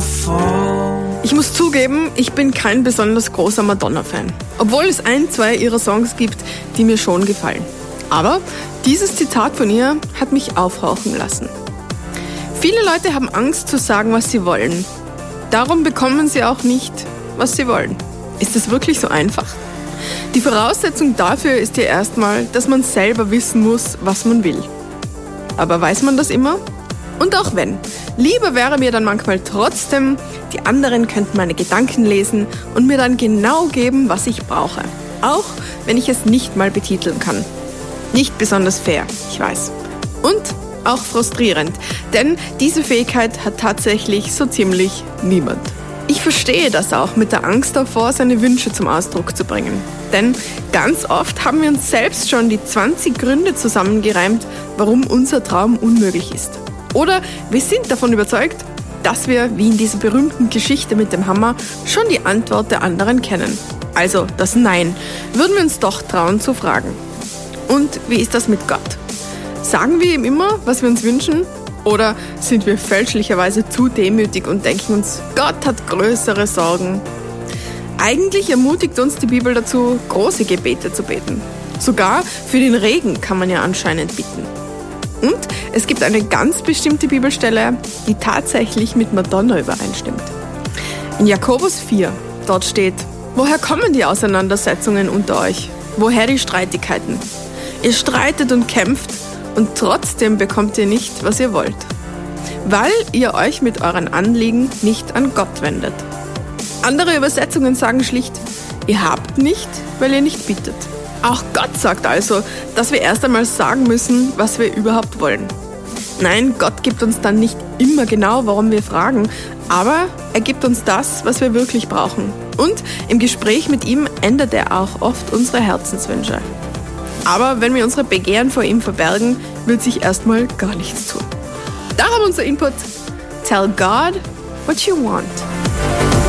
Ich muss zugeben, ich bin kein besonders großer Madonna-Fan. Obwohl es 1-2 ihrer Songs gibt, die mir schon gefallen. Aber dieses Zitat von ihr hat mich aufhorchen lassen. Viele Leute haben Angst zu sagen, was sie wollen. Darum bekommen sie auch nicht, was sie wollen. Ist es wirklich so einfach? Die Voraussetzung dafür ist ja erstmal, dass man selber wissen muss, was man will. Aber weiß man das immer? Und auch wenn. Lieber wäre mir dann manchmal trotzdem, die anderen könnten meine Gedanken lesen und mir dann genau geben, was ich brauche. Auch wenn ich es nicht mal betiteln kann. Nicht besonders fair, ich weiß. Und auch frustrierend, denn diese Fähigkeit hat tatsächlich so ziemlich niemand. Ich verstehe das auch mit der Angst davor, seine Wünsche zum Ausdruck zu bringen. Denn ganz oft haben wir uns selbst schon die 20 Gründe zusammengereimt, warum unser Traum unmöglich ist. Oder wir sind davon überzeugt, dass wir, wie in dieser berühmten Geschichte mit dem Hammer, schon die Antwort der anderen kennen. Also das Nein, würden wir uns doch trauen zu fragen. Und wie ist das mit Gott? Sagen wir ihm immer, was wir uns wünschen? Oder sind wir fälschlicherweise zu demütig und denken uns, Gott hat größere Sorgen? Eigentlich ermutigt uns die Bibel dazu, große Gebete zu beten. Sogar für den Regen kann man ja anscheinend bitten. Und es gibt eine ganz bestimmte Bibelstelle, die tatsächlich mit Madonna übereinstimmt. In Jakobus 4, dort steht: Woher kommen die Auseinandersetzungen unter euch? Woher die Streitigkeiten? Ihr streitet und kämpft und trotzdem bekommt ihr nicht, was ihr wollt. Weil ihr euch mit euren Anliegen nicht an Gott wendet. Andere Übersetzungen sagen schlicht: Ihr habt nicht, weil ihr nicht bittet. Auch Gott sagt also, dass wir erst einmal sagen müssen, was wir überhaupt wollen. Nein, Gott gibt uns dann nicht immer genau, warum wir fragen, aber er gibt uns das, was wir wirklich brauchen. Und im Gespräch mit ihm ändert er auch oft unsere Herzenswünsche. Aber wenn wir unsere Begehren vor ihm verbergen, wird sich erstmal gar nichts tun. Darum unser Input: Tell God what you want.